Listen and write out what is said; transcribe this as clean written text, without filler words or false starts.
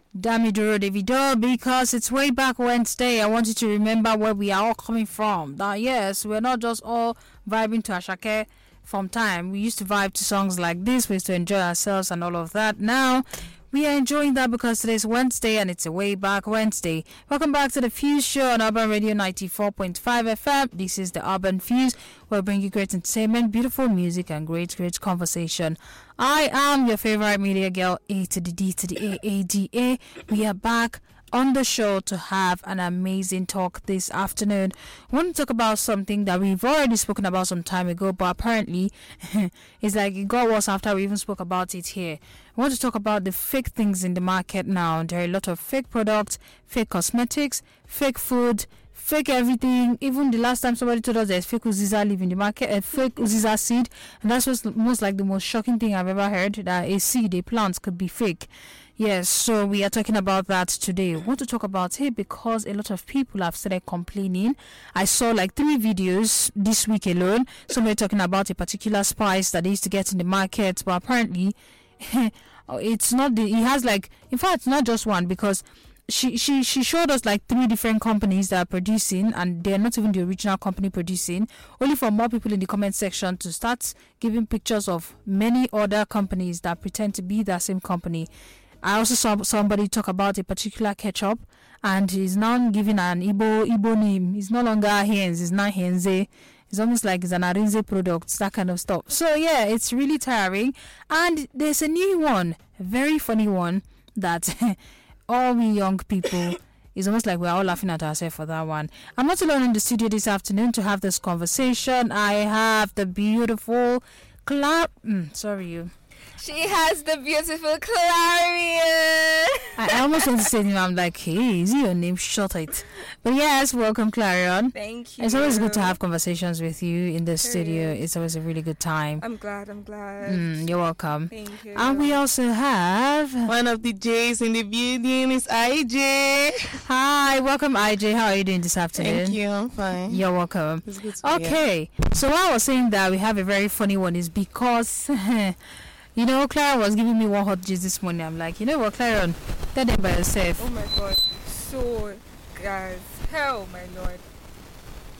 Damiduro Davido, because it's way back Wednesday. I want you to remember where we are all coming from. That yes, we're not just all vibing to Ashake from time. We used to vibe to songs like this. We used to enjoy ourselves and all of that. Now we are enjoying that because today's Wednesday and it's a way back Wednesday. Welcome back to the Fuse Show on Urban Radio 94.5 FM. This is the Urban Fuse, where we bring you great entertainment, beautiful music, and great conversation. I am your favorite media girl, A to the D to the AADA. We are back on the show to have an amazing talk this afternoon. I want to talk about something that we've already spoken about some time ago, but apparently it's like it got worse after we even spoke about it here. I want to talk about the fake things in the market now. There are a lot of fake products, fake cosmetics, fake food, fake everything. Even the last time somebody told us there's fake Uziza leaf in the market, a fake Uziza seed, and that's what's most like the most shocking thing I've ever heard, that a seed, a plant could be fake. Yes, so we are talking about that today. I want to talk about it because a lot of people have started complaining. I saw like 3 videos this week alone. Somebody talking about a particular spice that they used to get in the market, but apparently it's not it has like, in fact, it's not just one, because she showed us like 3 different companies that are producing, and they're not even the original company producing, only for more people in the comment section to start giving pictures of many other companies that pretend to be that same company. I also saw somebody talk about a particular ketchup, and he's now giving an Igbo name. It's no longer Heinz, it's not Henze. It's almost like it's an Arinze product, that kind of stuff. So yeah, it's really tiring. And there's a new one, a very funny one, that all we young people, it's almost like we're all laughing at ourselves for that one. I'm not alone in the studio this afternoon to have this conversation. I have the beautiful She has the beautiful Clarion. I almost want to say name. I'm like, hey, is your name? Shut it. But yes, welcome, Clarion. Thank you. It's always good to have conversations with you in the studio. It's always a really good time. I'm glad. You're welcome. Thank you. And we also have one of the J's in the building is IJ. Hi, welcome, IJ. How are you doing this afternoon? Thank you. I'm fine. You're welcome. It's good to Okay, so why I was saying that we have a very funny one is because you know, Clara was giving me one hot juice this morning. I'm like, you know what, Clara, tell them by yourself. Oh my God. So, guys, hell, my Lord.